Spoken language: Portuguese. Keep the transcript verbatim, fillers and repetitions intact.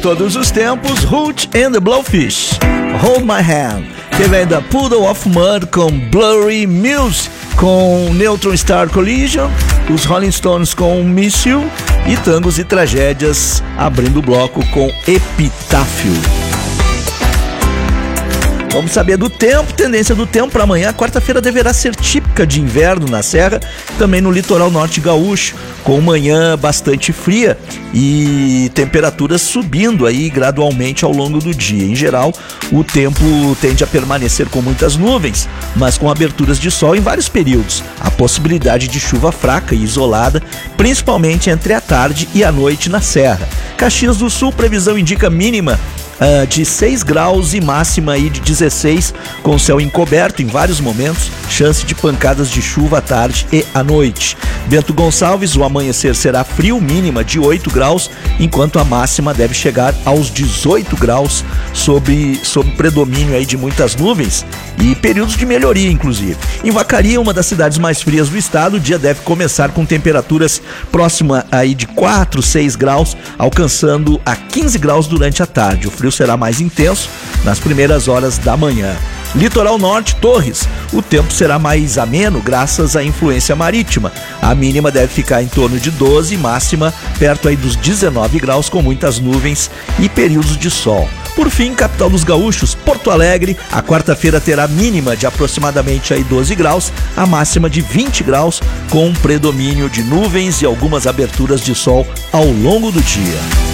Todos os tempos, Hooch and the Blowfish, Hold My Hand. Teve ainda Puddle of Mudd com Blurry Muse, com Neutron Star Collision, os Rolling Stones com Miss You e Tangos e Tragédias abrindo o bloco com Epitáfio. Vamos saber do tempo, tendência do tempo para amanhã. Quarta-feira deverá ser típica de inverno na Serra, também no litoral norte gaúcho, com manhã bastante fria e temperaturas subindo aí gradualmente ao longo do dia. Em geral, o tempo tende a permanecer com muitas nuvens, mas com aberturas de sol em vários períodos. A possibilidade de chuva fraca e isolada, principalmente entre a tarde e a noite na Serra. Caxias do Sul, previsão indica mínima Uh, de seis graus e máxima aí de dezesseis, com céu encoberto em vários momentos, chance de pancadas de chuva à tarde e à noite. Bento Gonçalves, o amanhecer será frio, mínima de oito graus, enquanto a máxima deve chegar aos dezoito graus, sob, sob predomínio aí de muitas nuvens e períodos de melhoria, inclusive. Em Vacaria, uma das cidades mais frias do estado, o dia deve começar com temperaturas próximas aí de quatro, seis graus, alcançando a quinze graus durante a tarde. O frio será mais intenso nas primeiras horas da manhã. Litoral Norte, Torres, o tempo será mais ameno graças à influência marítima. A mínima deve ficar em torno de doze, máxima perto aí dos dezenove graus, com muitas nuvens e períodos de sol. Por fim, capital dos gaúchos, Porto Alegre, a quarta-feira terá mínima de aproximadamente aí doze graus, a máxima de vinte graus, com um predomínio de nuvens e algumas aberturas de sol ao longo do dia.